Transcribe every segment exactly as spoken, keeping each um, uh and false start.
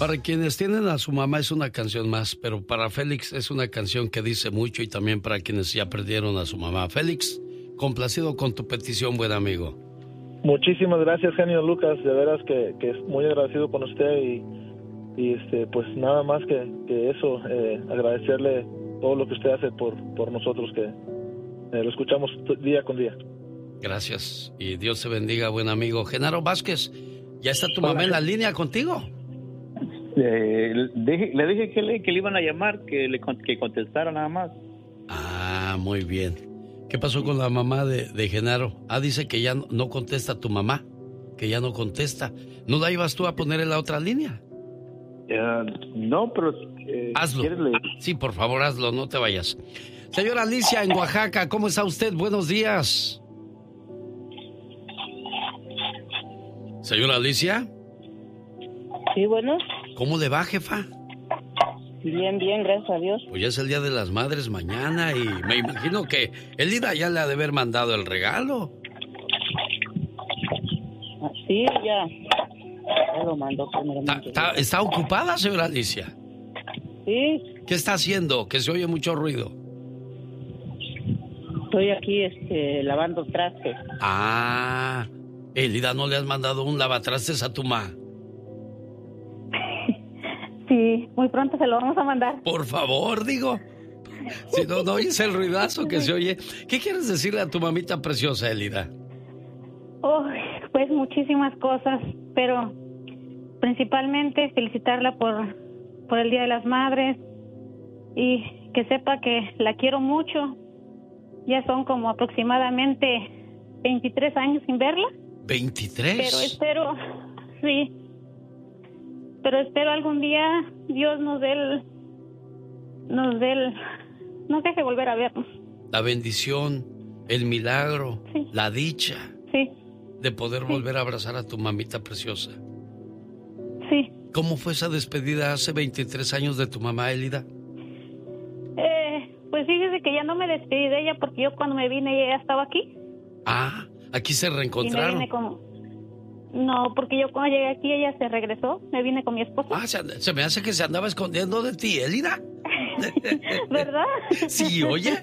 Para quienes tienen a su mamá es una canción más, pero para Félix es una canción que dice mucho y también para quienes ya perdieron a su mamá. Félix, complacido con tu petición, buen amigo. Muchísimas gracias, genio Lucas, de veras que, que es muy agradecido con usted y, y este pues nada más que, que eso, eh, agradecerle todo lo que usted hace por, por nosotros, que eh, lo escuchamos día con día. Gracias y Dios te bendiga, buen amigo. Genaro Vázquez, ¿ya está tu mamá en la línea contigo? Eh, le, le dije que le, que le iban a llamar, que le que contestara nada más. Ah, muy bien. ¿Qué pasó con la mamá de, de Genaro? Ah, dice que ya no, no contesta tu mamá, que ya no contesta. ¿No la ibas tú a poner en la otra línea? Uh, no, pero... Eh, hazlo. Le... Sí, por favor, hazlo, no te vayas. Señora Alicia, en Oaxaca, ¿cómo está usted? Buenos días. Señora Alicia. Sí, bueno. ¿Cómo le va, jefa? Bien, bien, gracias a Dios. Pues ya es el Día de las Madres mañana y me imagino que Elida ya le ha de haber mandado el regalo. Sí, ya. Ya lo mandó primeramente. ¿Está, está ocupada, señora Alicia? Sí. ¿Qué está haciendo? Que se oye mucho ruido. Estoy aquí este, lavando trastes. Ah, Elida, ¿no le has mandado un lavatrastes a tu ma? Sí, muy pronto se lo vamos a mandar. Por favor, digo. Si no, no oyes el ruidazo que se oye. ¿Qué quieres decirle a tu mamita preciosa, Elida? Oh, pues muchísimas cosas, pero principalmente felicitarla por, por el Día de las Madres y que sepa que la quiero mucho. Ya son como aproximadamente veintitrés años sin verla. ¿veintitrés? Pero espero, sí. Pero espero algún día Dios nos dé el, nos dé el, nos deje volver a vernos. La bendición, el milagro, sí. La dicha. Sí. De poder sí. volver a abrazar a tu mamita preciosa. Sí. ¿Cómo fue esa despedida hace veintitrés años de tu mamá, Elida? Eh, pues fíjese que ya no me despedí de ella porque yo cuando me vine ella ya estaba aquí. Ah, aquí se reencontraron. Y me vine con... No, porque yo cuando llegué aquí ella se regresó, me vine con mi esposo. Ah, se, se me hace que se andaba escondiendo de ti, Elida. ¿Verdad? Sí, oye.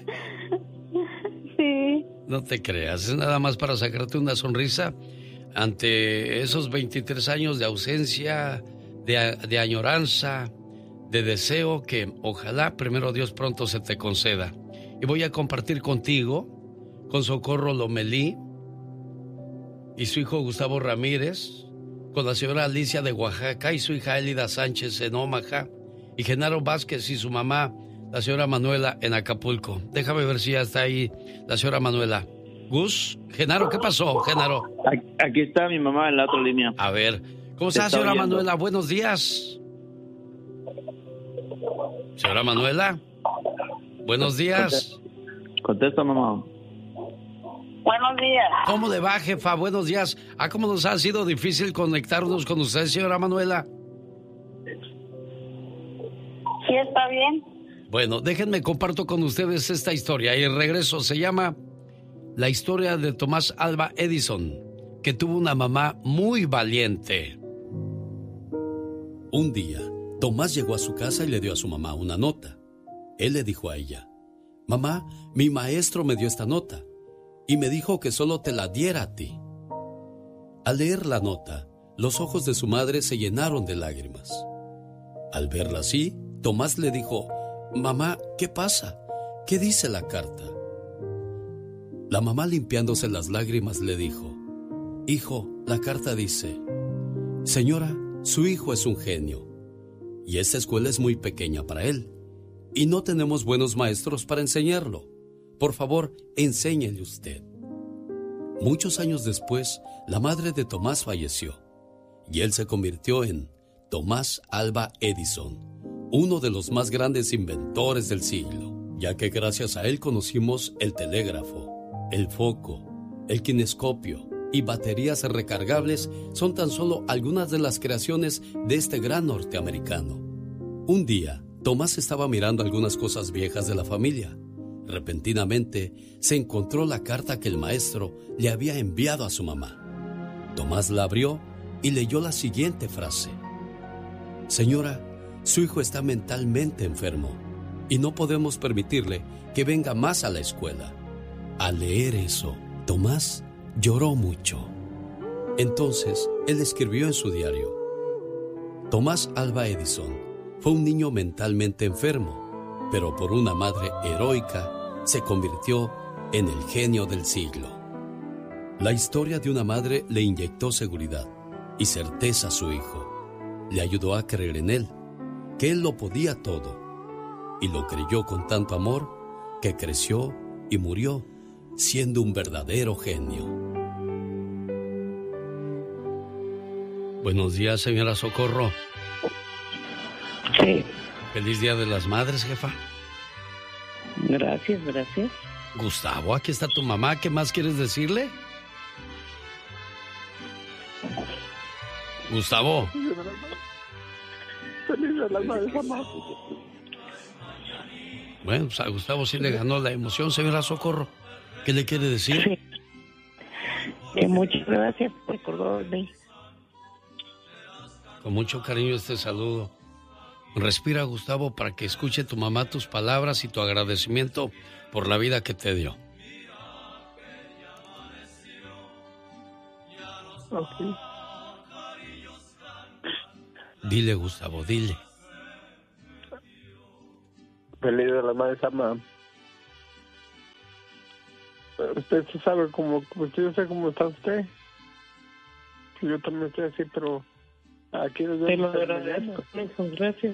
Sí. No te creas, es nada más para sacarte una sonrisa ante esos veintitrés años de ausencia, de, de añoranza, de deseo que ojalá primero Dios pronto se te conceda. Y voy a compartir contigo, con Socorro Lomelí y su hijo Gustavo Ramírez, con la señora Alicia de Oaxaca y su hija Elida Sánchez en Omaha, y Genaro Vázquez y su mamá, la señora Manuela, en Acapulco. Déjame ver si ya está ahí la señora Manuela. Gus, Genaro, ¿qué pasó, Genaro? Aquí está mi mamá en la otra línea. A ver, ¿cómo está, señora oyendo? Manuela? Buenos días. Señora Manuela, buenos días. Contesta, mamá. Buenos días. ¿Cómo le va, jefa? Buenos días. Ah, ¿cómo nos ha sido difícil conectarnos con usted, señora Manuela? Sí, está bien. Bueno, déjenme comparto con ustedes esta historia y el regreso se llama La historia de Tomás Alva Edison, que tuvo una mamá muy valiente. Un día, Tomás llegó a su casa y le dio a su mamá una nota. Él le dijo a ella: mamá, mi maestro me dio esta nota y me dijo que solo te la diera a ti. Al leer la nota, los ojos de su madre se llenaron de lágrimas. Al verla así, Tomás le dijo: mamá, ¿qué pasa? ¿Qué dice la carta? La mamá, limpiándose las lágrimas, le dijo: hijo, la carta dice: señora, su hijo es un genio y esta escuela es muy pequeña para él y no tenemos buenos maestros para enseñarlo. Por favor, enséñele usted. Muchos años después, la madre de Tomás falleció y él se convirtió en Tomás Alva Edison, uno de los más grandes inventores del siglo, ya que gracias a él conocimos el telégrafo, el foco, el kinescopio y baterías recargables. Son tan solo algunas de las creaciones de este gran norteamericano. Un día, Tomás estaba mirando algunas cosas viejas de la familia. Repentinamente, se encontró la carta que el maestro le había enviado a su mamá. Tomás la abrió y leyó la siguiente frase: Señora, su hijo está mentalmente enfermo y no podemos permitirle que venga más a la escuela. Al leer eso, Tomás lloró mucho. Entonces, él escribió en su diario: Tomás Alva Edison fue un niño mentalmente enfermo, pero por una madre heroica se convirtió en el genio del siglo. La historia de una madre le inyectó seguridad y certeza a su hijo. Le ayudó a creer en él, que él lo podía todo, y lo creyó con tanto amor que creció y murió siendo un verdadero genio. Buenos días, señora Socorro. Sí. Feliz Día de las Madres, jefa. Gracias, gracias. Gustavo, aquí está tu mamá. ¿Qué más quieres decirle? Gustavo. Feliz Día de las Madres, mamá. Bueno, pues a Gustavo sí le ganó la emoción, señora Socorro. ¿Qué le quiere decir? Sí. Eh, muchas gracias por recordarme. Con mucho cariño este saludo. Respira, Gustavo, para que escuche tu mamá tus palabras y tu agradecimiento por la vida que te dio. Okay. Dile, Gustavo, dile. Feliz Día de las Madres, mamá. Usted sabe cómo, usted sabe cómo está usted. Yo también estoy así, pero aquí nos Te lo vemos. agradezco, hijo, gracias.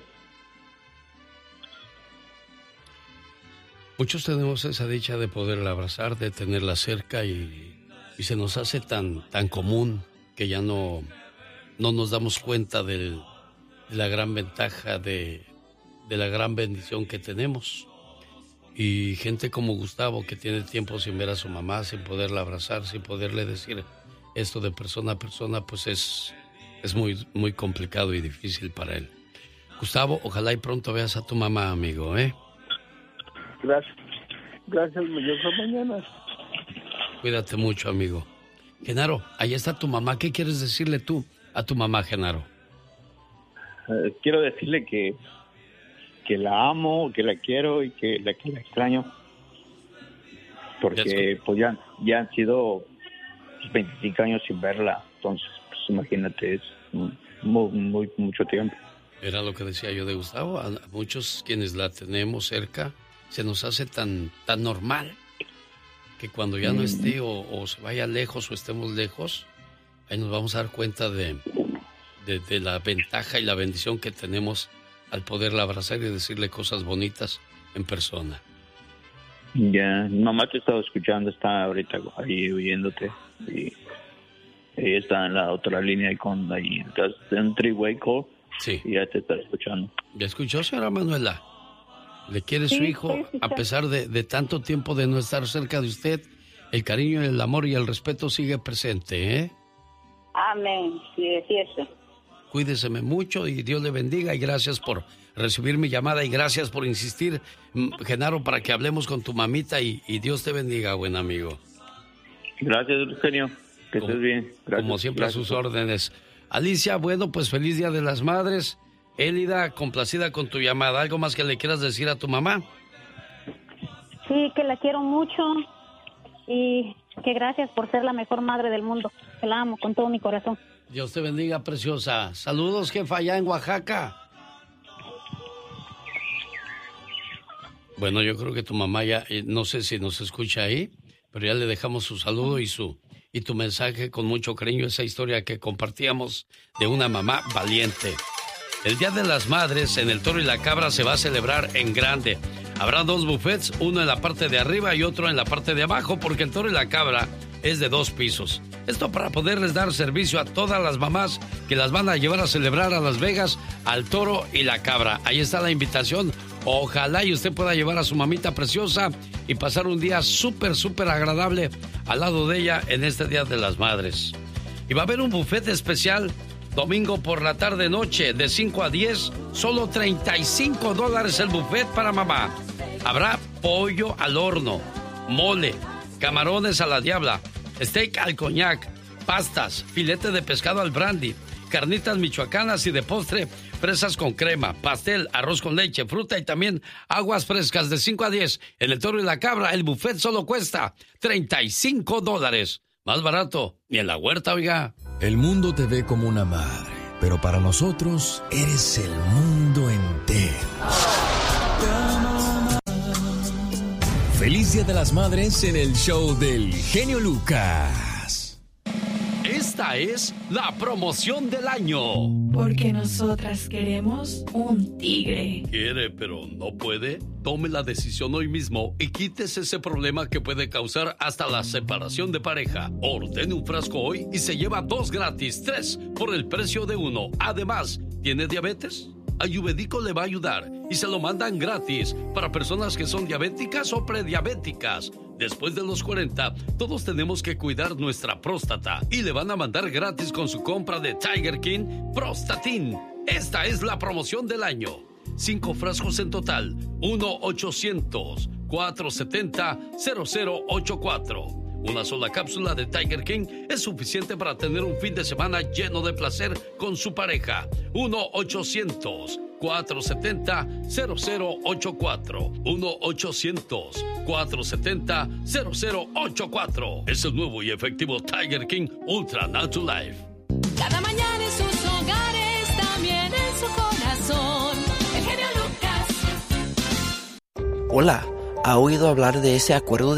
Muchos tenemos esa dicha de poderla abrazar, de tenerla cerca y, y se nos hace tan, tan común que ya no, no nos damos cuenta del, de la gran ventaja, de, de la gran bendición que tenemos. Y gente como Gustavo, que tiene tiempo sin ver a su mamá, sin poderla abrazar, sin poderle decir esto de persona a persona, pues es, es muy, muy complicado y difícil para él. Gustavo, ojalá y pronto veas a tu mamá, amigo, ¿eh? Gracias. Gracias, yo creo mañana. Cuídate mucho, amigo. Genaro, ahí está tu mamá. ¿Qué quieres decirle tú a tu mamá, Genaro? Eh, quiero decirle que que la amo, que la quiero y que la, que la extraño. Porque pues ya, ya han sido veinticinco años sin verla. Entonces, pues imagínate, es muy, muy, mucho tiempo. Era lo que decía yo de Gustavo. A muchos quienes la tenemos cerca, se nos hace tan, tan normal que cuando ya no esté o, o se vaya lejos o estemos lejos, ahí nos vamos a dar cuenta de, de, de la ventaja y la bendición que tenemos al poderla abrazar y decirle cosas bonitas en persona. Ya, mi mamá te estaba escuchando, está ahorita ahí oyéndote y ella está en la otra línea y con ahí, estás en un three-way call. Sí. Y ya te está escuchando. ¿Ya escuchó, señora Manuela? ¿Le quiere Sí, su hijo, a pesar de, de tanto tiempo de no estar cerca de usted? El cariño, el amor y el respeto sigue presente, ¿eh? Amén, sí, es cierto. Cuídeseme mucho y Dios le bendiga y gracias por recibir mi llamada y gracias por insistir, Genaro, para que hablemos con tu mamita y, y Dios te bendiga, buen amigo. Gracias, genio. Que como, estés bien. Gracias, como siempre, gracias. a sus órdenes. Alicia, bueno, pues feliz Día de las Madres. Élida, complacida con tu llamada. ¿Algo más que le quieras decir a tu mamá? Sí, que la quiero mucho y que gracias por ser la mejor madre del mundo. Que la amo con todo mi corazón. Dios te bendiga, preciosa. Saludos, jefa, allá en Oaxaca. Bueno, yo creo que tu mamá ya, no sé si nos escucha ahí, pero ya le dejamos su saludo y su y tu mensaje con mucho cariño, esa historia que compartíamos de una mamá valiente. El Día de las Madres en el Toro y la Cabra se va a celebrar en grande. Habrá dos buffets, uno en la parte de arriba y otro en la parte de abajo, porque el Toro y la Cabra es de dos pisos. Esto para poderles dar servicio a todas las mamás que las van a llevar a celebrar a Las Vegas al Toro y la Cabra. Ahí está la invitación. Ojalá y usted pueda llevar a su mamita preciosa y pasar un día súper, súper agradable al lado de ella en este Día de las Madres. Y va a haber un buffet especial domingo por la tarde-noche de cinco a diez, solo treinta y cinco dólares el buffet para mamá. Habrá pollo al horno, mole, camarones a la diabla, steak al coñac, pastas, filete de pescado al brandy, carnitas michoacanas y de postre, fresas con crema, pastel, arroz con leche, fruta y también aguas frescas de cinco a diez. En el Toro y la Cabra, el buffet solo cuesta treinta y cinco dólares. Más barato, ni en la huerta, oiga. El mundo te ve como una madre, pero para nosotros eres el mundo entero. Feliz Día de las Madres en el show del genio Lucas. Esta es la promoción del año. Porque nosotras queremos un tigre. ¿Quiere, pero no puede? Tome la decisión hoy mismo y quítese ese problema que puede causar hasta la separación de pareja. Ordene un frasco hoy y se lleva dos gratis, tres por el precio de uno. Además, ¿tiene diabetes? Ayurvédico le va a ayudar y se lo mandan gratis para personas que son diabéticas o prediabéticas. Después de los cuarenta, todos tenemos que cuidar nuestra próstata y le van a mandar gratis con su compra de Tiger King Prostatin. Esta es la promoción del año. Cinco frascos en total. uno ochocientos, cuatrocientos setenta, cero cero ochenta y cuatro. Una sola cápsula de Tiger King es suficiente para tener un fin de semana lleno de placer con su pareja. uno ochocientos, cuatrocientos setenta, cero cero ochenta y cuatro. uno ochocientos, cuatrocientos setenta, cero cero ochenta y cuatro. Es el nuevo y efectivo Tiger King Ultra Natural Life. Cada mañana en sus hogares, también en su corazón. El genio Lucas. Hola, ¿ha oído hablar de ese acuerdo de